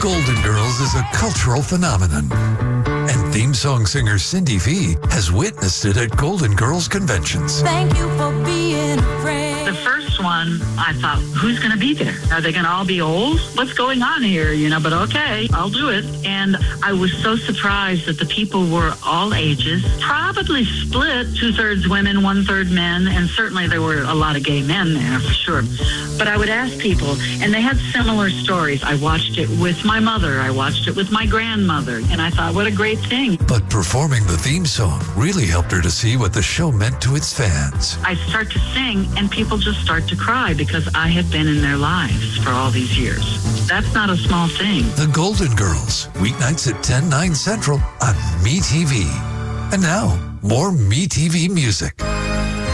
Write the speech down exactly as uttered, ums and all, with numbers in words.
Golden Girls is a cultural phenomenon, and theme song singer Cindy V has witnessed it at Golden Girls conventions. Thank you for being a friend. The first one, I thought, who's going to be there? Are they going to all be old? What's going on here? You know, but okay, I'll do it. And I was so surprised that the people were all ages, probably split, two-thirds women, one-third men, and certainly there were a lot of gay men there for sure. But I would ask people, and they had similar stories. I watched it with my mother. I watched it with my grandmother. And I thought, what a great thing. But performing the theme song really helped her to see what the show meant to its fans. I start to sing, and people just start to cry because I have been in their lives for all these years. That's not a small thing. The Golden Girls, weeknights at ten, nine Central on MeTV. And now, more MeTV music.